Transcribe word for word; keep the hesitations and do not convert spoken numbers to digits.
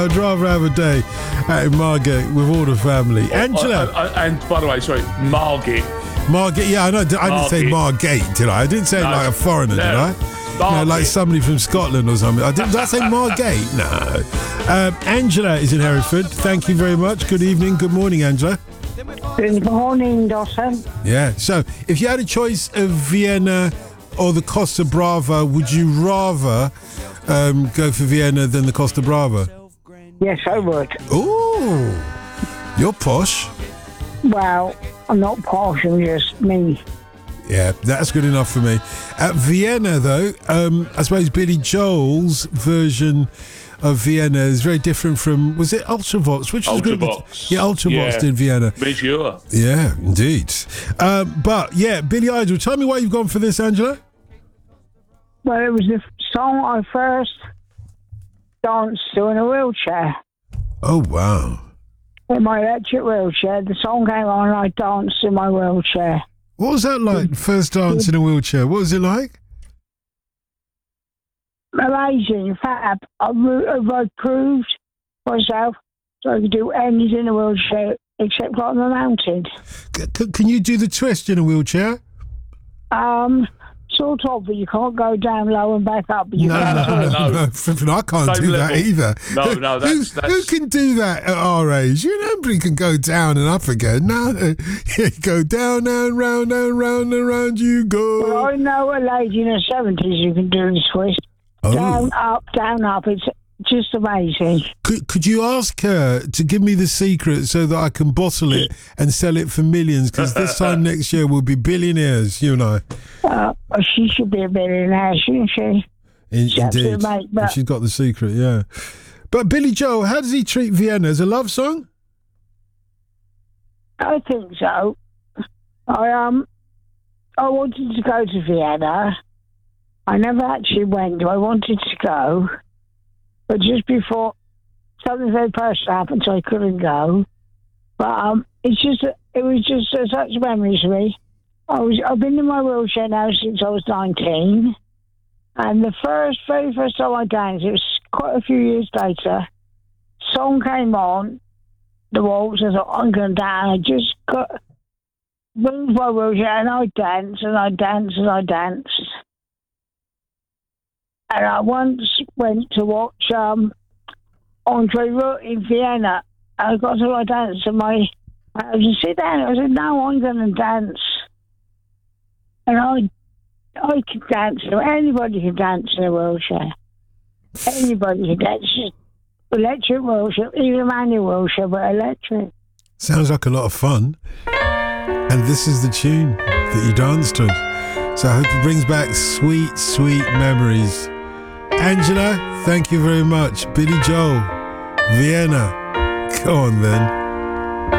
I'd rather have a day out in Margate with all the family. Angela. Uh, uh, and by the way, sorry, Margate. Margate, yeah, I know. I didn't Margate. say Margate, did I? I didn't say it No, like a foreigner, no. did I? No, like somebody from Scotland or something. I didn't, did I say Margate? No. Um, Angela is in Hereford. Thank you very much. Good evening. Good morning, Angela. Good morning, Dawson. Yeah. So, if you had a choice of Vienna or the Costa Brava, would you rather um, go for Vienna than the Costa Brava? Yes, I would. Ooh, you're posh. Well, I'm not posh, I'm just me. Yeah, that's good enough for me. At Vienna, though, um, I suppose Billy Joel's version of Vienna is very different from, was it Ultravox? Which was Ultravox. Good? Yeah, Ultravox Yeah. did Vienna. Visual. Yeah, indeed. Um, but, yeah, Billy Idol. Tell me why you've gone for this, Angela. Well, it was the song I first danced to in a wheelchair. Oh, wow. In my electric wheelchair. The song came on and I danced in my wheelchair. What was that like, first dance in a wheelchair? What was it like? Amazing, fab. I, I proved myself so I could do anything in a wheelchair except climb a mountain. C- c- can you do the twist in a wheelchair? Um, sort of, but you can't go down low and back up. But you No, can no, twist. no, no. Flipping, I can't Same do that level. either. No, Who- no, that's- who, that's- who can do that at our age? You nobody can go down and up again. No, you go down and round and round and round you go. Well, I know a lady in her seventies who can do the twist. Oh. Down, up, down, up. It's just amazing. Could, could you ask her to give me the secret so that I can bottle it and sell it for millions? Because this time next year we'll be billionaires, you and I. Uh, well, she should be a billionaire, shouldn't she? In, She's absolute indeed. mate, but- She's got the secret, yeah. But Billy Joel, how does he treat Vienna? As a love song? I think so. I um, I wanted to go to Vienna. I never actually went. I wanted to go, but just before something very personal happened, so I couldn't go. But um, it's just it was just uh, such memories for me. I was I've been in my wheelchair now since I was nineteen, and the first very first time I danced, it was quite a few years later. Song came on, the waltz. I thought I'm going to dance. I just got moved my wheelchair and I danced and I danced and I danced. And I once went to watch um, Andre Root in Vienna. I got to my dance and my I was sit down. I said, "No, I'm going to dance." And I, I can dance. Anybody can dance in a wheelchair. Anybody can dance. Just electric wheelchair, even manual wheelchair, but electric. Sounds like a lot of fun. And this is the tune that you danced to. So I hope it brings back sweet, sweet memories. Angela, thank you very much. Billy Joel, Vienna. Go on then.